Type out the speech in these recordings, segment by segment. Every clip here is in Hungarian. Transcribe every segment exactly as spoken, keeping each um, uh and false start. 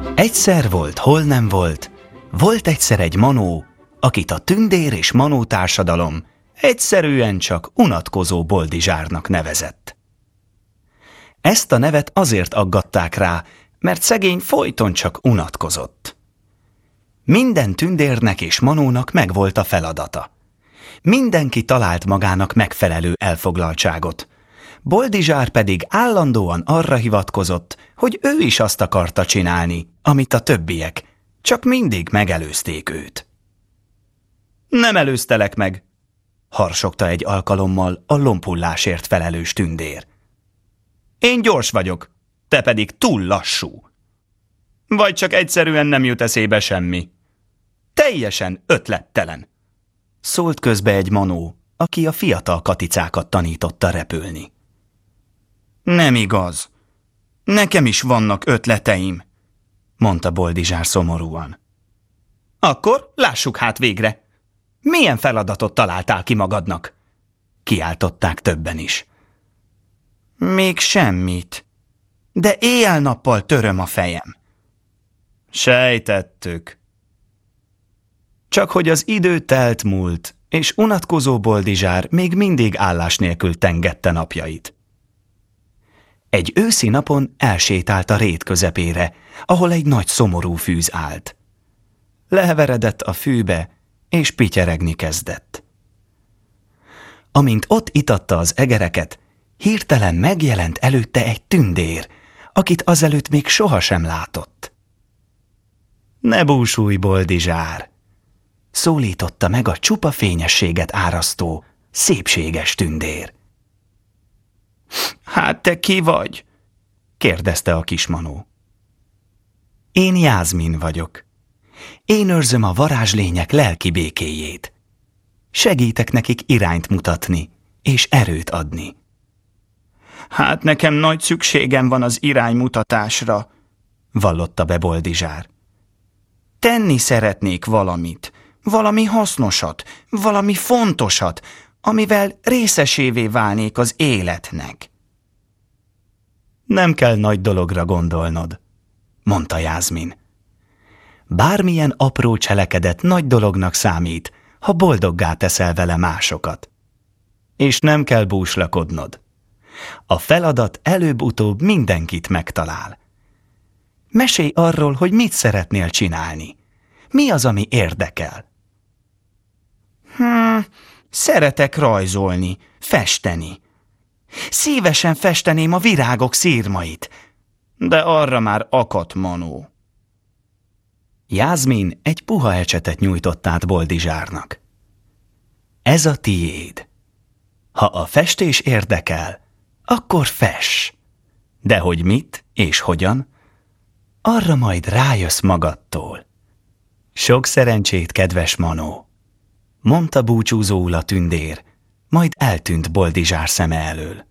Egyszer volt, hol nem volt, volt egyszer egy manó, akit a tündér és manó társadalom egyszerűen csak unatkozó Boldizsárnak nevezett. Ezt a nevet azért aggatták rá, mert szegény folyton csak unatkozott. Minden tündérnek és manónak megvolt a feladata. Mindenki talált magának megfelelő elfoglaltságot. Boldizsár pedig állandóan arra hivatkozott, hogy ő is azt akarta csinálni, amit a többiek, csak mindig megelőzték őt. Nem előztelek meg, harsogta egy alkalommal a lombhullásért felelős tündér. Én gyors vagyok, te pedig túl lassú. Vagy csak egyszerűen nem jut eszébe semmi. Teljesen ötlettelen. Szólt közbe egy manó, aki a fiatal katicákat tanította repülni. Nem igaz. Nekem is vannak ötleteim, mondta Boldizsár szomorúan. Akkor lássuk hát végre. Milyen feladatot találtál ki magadnak? Kiáltották többen is. Még semmit, de éjjel-nappal töröm a fejem. Sejtettük. Csak hogy az idő telt múlt, és unatkozó Boldizsár még mindig állás nélkül tengette napjait. Egy őszi napon elsétált a rét közepére, ahol egy nagy szomorú fűz állt. Leheveredett a fűbe, és pityeregni kezdett. Amint ott itatta az egereket, hirtelen megjelent előtte egy tündér, akit azelőtt még sohasem látott. Ne búsulj, Boldizsár! Szólította meg a csupa fényességet árasztó, szépséges tündér. Hát te ki vagy? Kérdezte a kismanó. Én Jászmin vagyok. Én őrzöm a varázslények lelki békéjét. Segítek nekik irányt mutatni, és erőt adni. Hát nekem nagy szükségem van az iránymutatásra, vallotta be Boldizsár. Tenni szeretnék valamit, valami hasznosat, valami fontosat, amivel részesévé válnék az életnek. Nem kell nagy dologra gondolnod, mondta Jászmin. Bármilyen apró cselekedet nagy dolognak számít, ha boldoggá teszel vele másokat. És nem kell búslakodnod. A feladat előbb-utóbb mindenkit megtalál. Mesélj arról, hogy mit szeretnél csinálni. Mi az, ami érdekel? Hmm, szeretek rajzolni, festeni. Szívesen festeném a virágok szírmait, de arra már akadt manó. Jászmin egy puha ecsetet nyújtott át Boldizsárnak. Ez a tiéd. Ha a festés érdekel, akkor fess. De hogy mit és hogyan, arra majd rájössz magadtól. Sok szerencsét, kedves manó, mondta búcsúzóul a tündér, majd eltűnt Boldizsár szeme elől.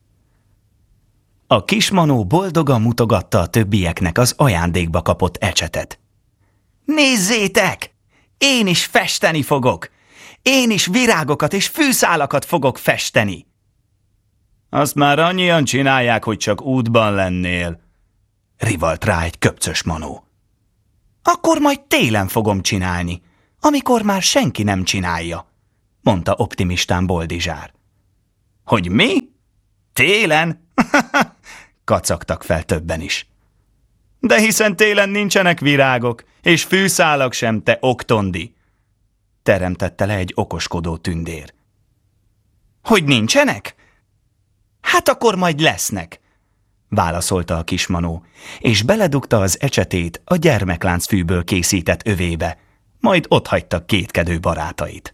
A kismanó boldogan mutogatta a többieknek az ajándékba kapott ecsetet. Nézzétek! Én is festeni fogok! Én is virágokat és fűszálakat fogok festeni! Azt már annyian csinálják, hogy csak útban lennél, rivalt rá egy köpcös manó. Akkor majd télen fogom csinálni, amikor már senki nem csinálja, mondta optimistán Boldizsár. Hogy mi? Télen? Kacagtak fel többen is. De hiszen télen nincsenek virágok, és fűszálak sem, te oktondi, teremtette le egy okoskodó tündér. Hogy nincsenek? Hát akkor majd lesznek, válaszolta a kismanó, és beledugta az ecsetét a gyermekláncfűből készített övébe, majd otthagyta kétkedő barátait.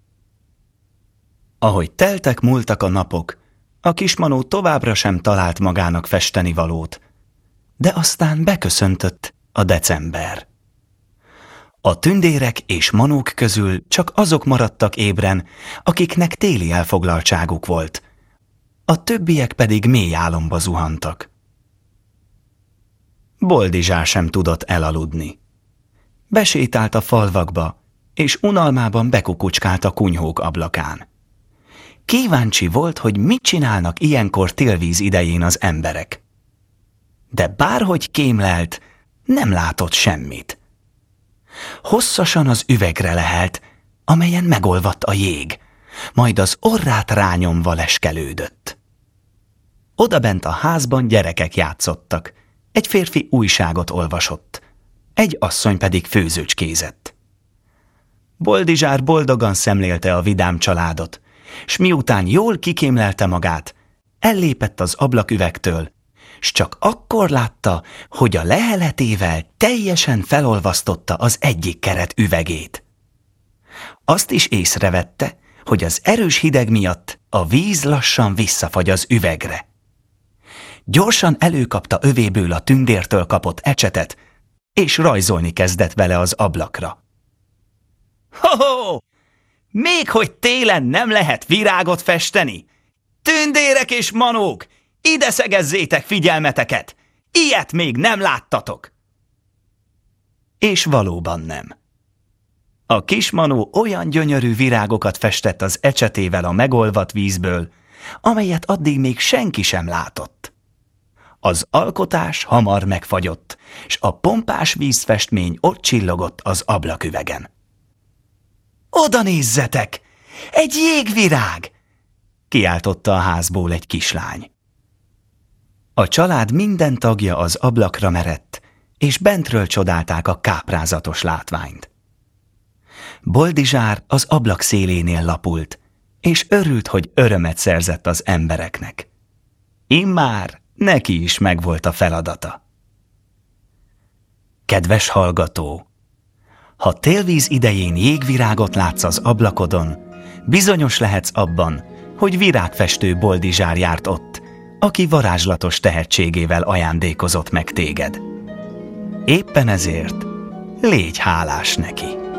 Ahogy teltek múltak a napok, a kismanó továbbra sem talált magának festenivalót, de aztán beköszöntött a december. A tündérek és manók közül csak azok maradtak ébren, akiknek téli elfoglaltságuk volt, a többiek pedig mély álomba zuhantak. Boldizsár sem tudott elaludni. Besétált a falvakba, és unalmában bekukucskált a kunyhók ablakán. Kíváncsi volt, hogy mit csinálnak ilyenkor télvíz idején az emberek. De bárhogy kémlelt, nem látott semmit. Hosszasan az üvegre lehelt, amelyen megolvadt a jég, majd az orrát rányomva leskelődött. Odabent a házban gyerekek játszottak, egy férfi újságot olvasott, egy asszony pedig főzőcskézett. Boldizsár boldogan szemlélte a vidám családot, s miután jól kikémlelte magát, ellépett az ablaküvegtől, s csak akkor látta, hogy a leheletével teljesen felolvasztotta az egyik keret üvegét. Azt is észrevette, hogy az erős hideg miatt a víz lassan visszafagy az üvegre. Gyorsan előkapta övéből a tündértől kapott ecsetet, és rajzolni kezdett vele az ablakra. Ho-ho! Még hogy télen nem lehet virágot festeni? Tündérek és manók, ide szegezzétek figyelmeteket! Ilyet még nem láttatok! És valóban nem. A kis manó olyan gyönyörű virágokat festett az ecsetével a megolvadt vízből, amelyet addig még senki sem látott. Az alkotás hamar megfagyott, s a pompás vízfestmény ott csillogott az ablaküvegen. Oda nézzetek! Egy jégvirág! Kiáltotta a házból egy kislány. A család minden tagja az ablakra merett, és bentről csodálták a káprázatos látványt. Boldizsár az ablak szélénél lapult, és örült, hogy örömet szerzett az embereknek. Immár neki is megvolt a feladata. Kedves hallgató! Ha télvíz idején jégvirágot látsz az ablakodon, bizonyos lehetsz abban, hogy virágfestő Boldizsár járt ott, aki varázslatos tehetségével ajándékozott meg téged. Éppen ezért légy hálás neki.